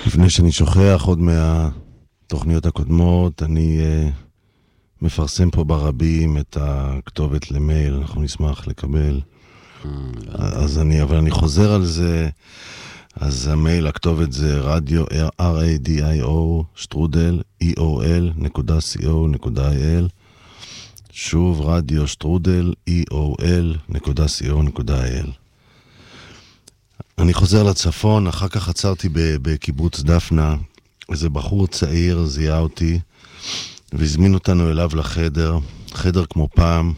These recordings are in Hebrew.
לפני שאני שוכח עוד מהתוכניות הקודמות, אני מפרסם פה ברבים את הכתובת למייל, אנחנו נשמח לקבל. אבל אני חוזר על זה. אז המייל, הכתובת זה רדיו, radio, שטרודל, eol.co.il. שוב, רדיו, שטרודל, eol.co.il. אני חוזר לצפון, אחר כך עצרתי בקיבוץ דפנה. איזה בחור צעיר זיהה אותי, והזמין אותנו אליו לחדר, חדר כמו פעם,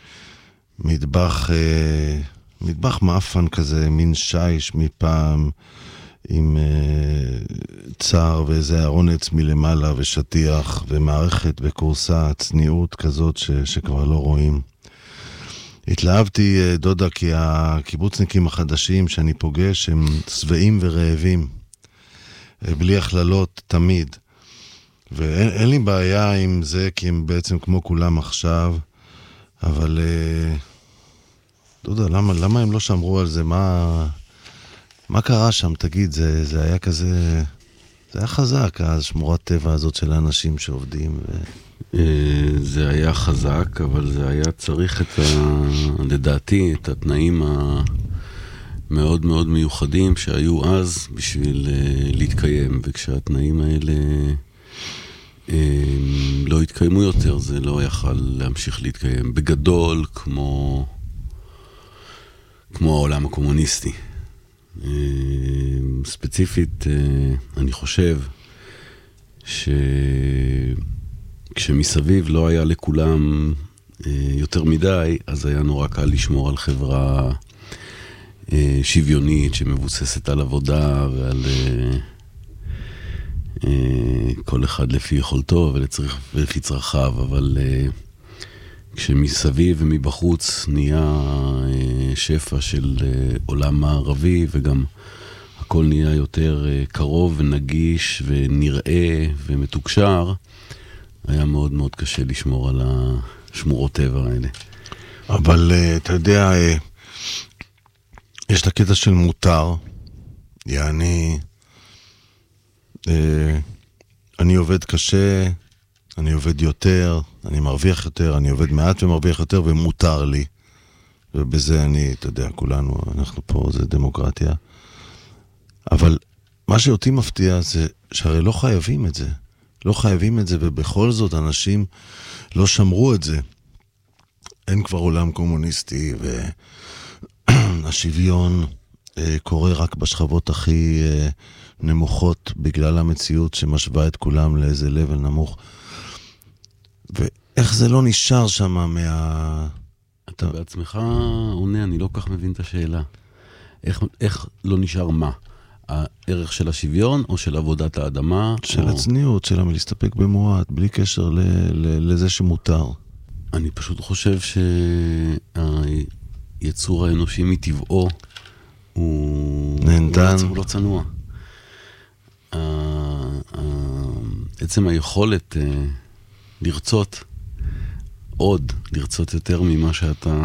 מטבח מאפן כזה, מין שיש מפעם, עם צער ואיזה ארון עץ מלמעלה ושטיח ומערכת בקורסה, צניעות כזאת שכבר לא רואים. התלהבתי, דודה, כי הקיבוצניקים החדשים שאני פוגש הם שבעים ורעבים, בלי הכללות תמיד. ואין לי בעיה עם זה, כי הם בעצם כמו כולם עכשיו, אבל דודה, למה הם לא שמרו על זה? מה קרה שם? תגיד, זה היה כזה, זה היה חזק, השמורת טבע הזאת של האנשים שעובדים. זה היה חזק, אבל זה היה צריך לדעתי, את התנאים המאוד מאוד מיוחדים שהיו אז בשביל להתקיים, וכשהתנאים האלה לא התקיימו יותר, זה לא יכל להמשיך להתקיים. בגדול, כמו העולם הקומוניסטי. ספציפית, אני חושב כשמסביב לא היה לכולם יותר מדי, אז היה נורא קל לשמור על חברה שוויונית שמבוססת על עבודה ועל כל אחד לפי יכולתו ולפי צרכיו, אבל כשמסביב ומבחוץ נהיה שפע של עולם מערבי, וגם הכל נהיה יותר קרוב ונגיש ונראה ומתוקשר, היה מאוד מאוד קשה לשמור על השמורות טבע האלה. אבל אתה יודע, יש את הקטע של מותר, אני עובד קשה, אני עובד יותר, אני מרוויח יותר, אני עובד מעט ומרוויח יותר, ומותר לי. ובזה אתה יודע, כולנו, אנחנו פה, זה דמוקרטיה. אבל מה שאותי מפתיע זה שהרי לא חייבים את זה. לא חייבים את זה, ובכל זאת אנשים לא שמרו את זה. אין כבר עולם קומוניסטי, והשוויון קורה רק בשכבות הכי נמוכות, בגלל המציאות שמשווה את כולם לאיזה לבל נמוך. ואיך זה לא נשאר שם אתה בעצמך עונה, אני לא כך מבין את השאלה. איך לא נשאר מה? הערך של השוויון או של עבודת האדמה? של הצניעות, של להסתפק במועט, בלי קשר לזה שמותר. אני פשוט חושב שהיצור האנושי מטבעו הוא נהנתן. הוא לא צנוע. עצם היכולת לרצות יותר ממה שאתה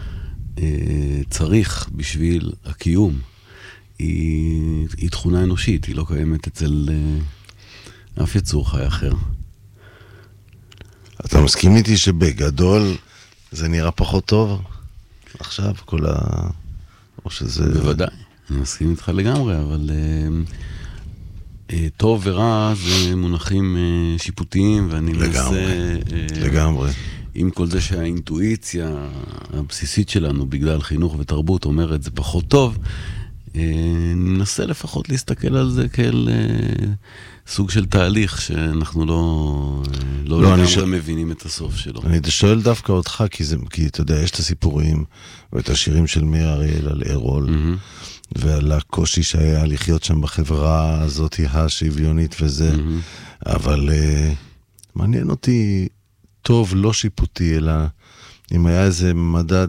צריך בשביל הקיום, היא תכונה אנושית, היא לא קיימת אצל אף יצור חי אחר. אתה מסכים איתי שבגדול זה נראה פחות טוב עכשיו, או שזה... בוודאי, אני מסכים איתך לגמרי, אבל טוב ורע זה מונחים שיפוטיים, ואני לגמרי. עם כל זה שהאינטואיציה הבסיסית שלנו בגלל חינוך ותרבות אומרת זה פחות טוב, ננסה לפחות להסתכל על זה כאל סוג של תהליך שאנחנו לא לגמרי מבינים את הסוף שלו. אני שואל דווקא אותך, כי אתה יודע, יש את הסיפורים ואת השירים של מאיר אריאל על ארול, ועל הקושי שהיה לחיות שם בחברה הזאת השוויונית וזה, אבל מעניין אותי טוב, לא שיפוטי, אלא אם היה איזה מדד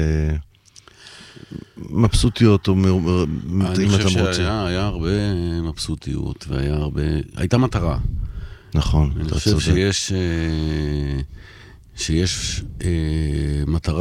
מבסוטיות, או אני חושב שהיה הרבה מבסוטיות, הייתה מטרה. נכון. אני חושב שיש מטרה